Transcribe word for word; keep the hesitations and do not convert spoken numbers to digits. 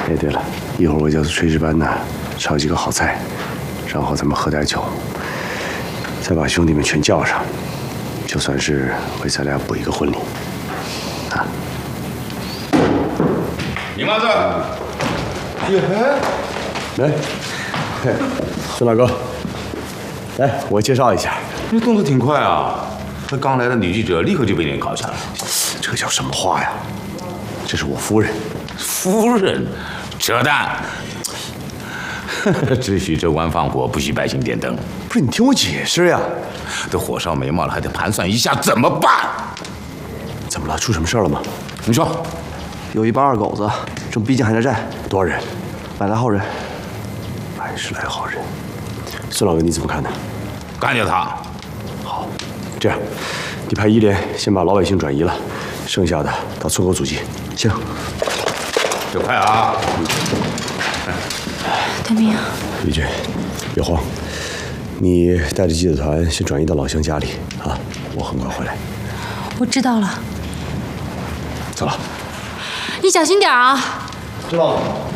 哎，对了，一会儿我叫炊事班呢炒几个好菜，然后咱们喝点酒，再把兄弟们全叫上，就算是为咱俩补一个婚礼。啊！ 你妈子， 耶，来，孙大哥，来，我介绍一下。 你动作挺快啊！那刚来的女记者立刻就被你搞下来了。 这叫什么话呀？这是我夫人。 夫人，扯淡！只许州官放火，不许百姓点灯。 不是你听我解释呀！ 都火烧眉毛了，还得盘算一下怎么办？ 怎么了？出什么事了吗？ 你说， 有一帮二狗子正逼近海家寨， 多少人？ 百来号人。 百十来号人。孙老哥你怎么看呢？ 干掉他！ 好，这样，你派一连先把老百姓转移了，剩下的到村口阻击。 行。 这快啊！ 德明， 李军，别慌，你带着记者团先转移到老乡家里啊，我很快回来。 我知道了。 走了。 你小心点啊！ 知道了。